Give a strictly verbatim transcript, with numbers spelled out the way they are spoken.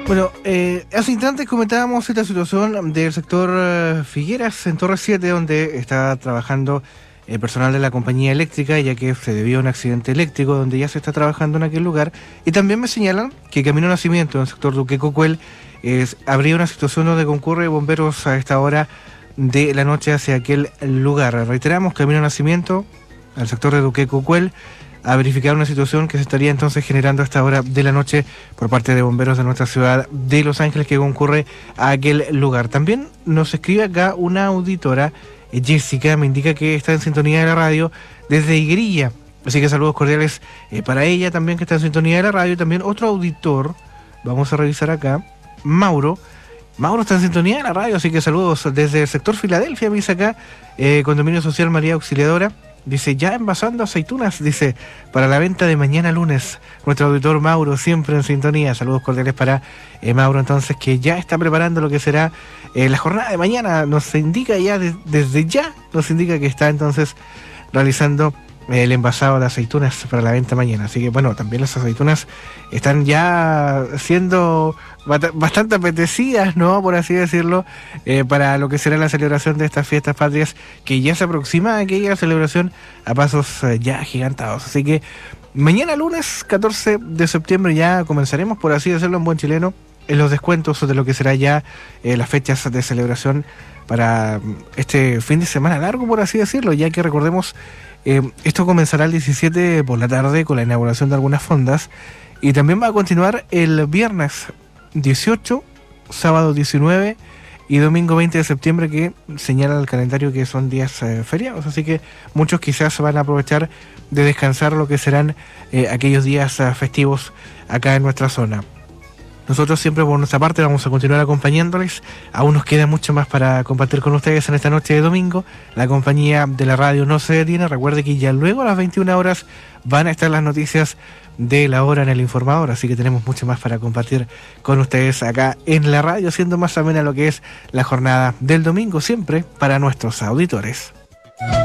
Bueno, eh, hace instantes comentábamos esta situación del sector eh, Figueras en Torre siete, donde está trabajando el personal de la compañía eléctrica, ya que se debió a un accidente eléctrico donde ya se está trabajando en aquel lugar. Y también me señalan que Camino Nacimiento, en el sector Duque Cocuel, es, habría una situación donde concurre bomberos a esta hora de la noche hacia aquel lugar. Reiteramos, Camino Nacimiento, al sector de Duque Cocuel, a verificar una situación que se estaría entonces generando a esta hora de la noche por parte de bomberos de nuestra ciudad de Los Ángeles que concurre a aquel lugar. También nos escribe acá una auditora, eh, Jessica, me indica que está en sintonía de la radio desde Higuerilla, así que saludos cordiales eh, para ella también, que está en sintonía de la radio. Y también otro auditor, vamos a revisar acá, Mauro. Mauro está en sintonía de la radio, así que saludos desde el sector Filadelfia, me dice acá, eh, Condominio Social María Auxiliadora. Dice, ya envasando aceitunas, dice, para la venta de mañana lunes. Nuestro auditor Mauro, siempre en sintonía. Saludos cordiales para eh, Mauro, entonces, que ya está preparando lo que será eh, la jornada de mañana. Nos indica ya, de, desde ya, nos indica que está entonces realizando eh, el envasado de aceitunas para la venta mañana. Así que, bueno, también las aceitunas están ya siendo bastante apetecidas, ¿no? Por así decirlo, eh, para lo que será la celebración de estas fiestas patrias, que ya se aproxima aquella celebración a pasos eh, ya agigantados. Así que mañana lunes catorce de septiembre ya comenzaremos, por así decirlo en buen chileno, en los descuentos de lo que será ya eh, las fechas de celebración para este fin de semana largo, por así decirlo, ya que recordemos, eh, esto comenzará el diecisiete por la tarde con la inauguración de algunas fondas, y también va a continuar el viernes dieciocho, sábado diecinueve y domingo veinte de septiembre, que señala el calendario que son días eh, feriados, así que muchos quizás van a aprovechar de descansar lo que serán eh, aquellos días eh, festivos acá en nuestra zona. Nosotros siempre por nuestra parte vamos a continuar acompañándoles. Aún nos queda mucho más para compartir con ustedes en esta noche de domingo. La compañía de la radio no se detiene. Recuerde que ya luego a las veintiuna horas van a estar las noticias de la hora en el informador, así que tenemos mucho más para compartir con ustedes acá en la radio, siendo más amena lo que es la jornada del domingo, siempre para nuestros auditores.